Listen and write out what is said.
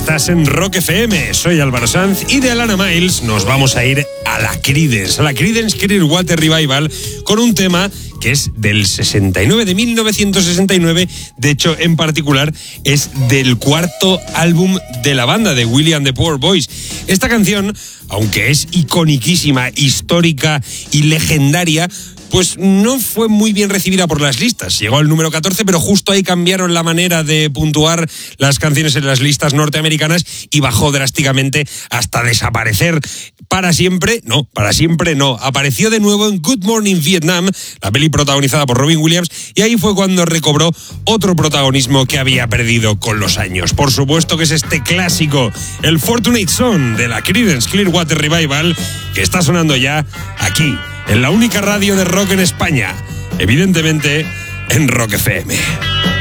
Estás en Rock FM, soy Álvaro Sanz y de Alana Miles nos vamos a ir a la Creedence Clearwater Revival con un tema que es del 69, de 1969, de hecho en particular es del cuarto álbum de la banda, de Willie and the Poor Boys. Esta canción, aunque es iconiquísima, histórica y legendaria, pues no fue muy bien recibida por las listas. Llegó al número 14, pero justo ahí cambiaron la manera de puntuar las canciones en las listas norteamericanas y bajó drásticamente hasta desaparecer para siempre no. Apareció de nuevo en Good Morning Vietnam, la peli protagonizada por Robin Williams, y ahí fue cuando recobró otro protagonismo que había perdido con los años. Por supuesto que es este clásico, el Fortunate Son de la Creedence Clearwater Revival, que está sonando ya aquí, en la única radio de rock en España, evidentemente en Rock FM.